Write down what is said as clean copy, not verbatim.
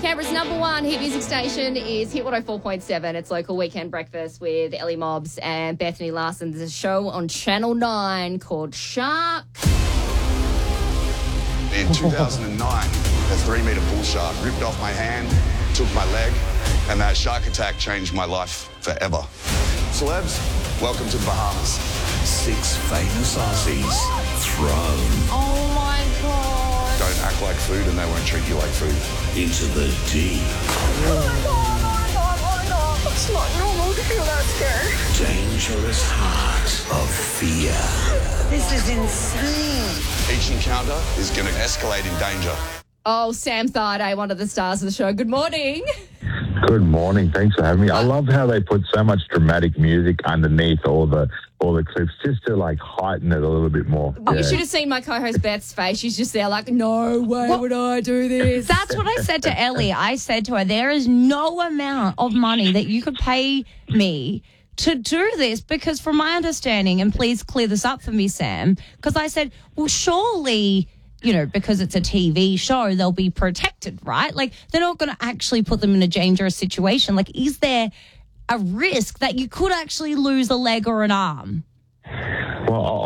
Canberra's number one hit music station is Hit 104.7. It's local weekend breakfast with Ellie Mobbs and Bethany Larson. There's a show on Channel 9 called Shark. In 2009, a 3-metre bull shark ripped off my hand, took my leg, and that shark attack changed my life forever. Celebs, welcome to the Bahamas. 6 famous Aussies thrown. Oh my God. Don't act like food and they won't treat you like food. Into the deep. Oh my God. It's not normal to feel that scared. Dangerous heart of fear. This is insane. Each encounter is going to escalate in danger. Oh, Sam Thaiday, one of the stars of the show. Good morning. Good morning. Thanks for having me. I love how they put so much dramatic music underneath all the clips just to like heighten it a little bit more. You should have seen my co-host Beth's face. She's just there like, no way would I do this. That's what I said to Ellie. I said to her, there is no amount of money that you could pay me to do this, because from my understanding, and please clear this up for me, Sam, because I said, well, surely, you know, because it's a TV show, they'll be protected, right? Like, they're not going to actually put them in a dangerous situation. Like, is there a risk that you could actually lose a leg or an arm? Well,